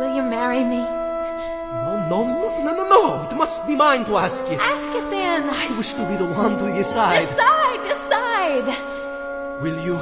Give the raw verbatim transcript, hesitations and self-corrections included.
Will you marry me? No, no, no, no, no, no. It must be mine to ask it. Ask it then. I wish to be the one to decide. Decide, decide. Will you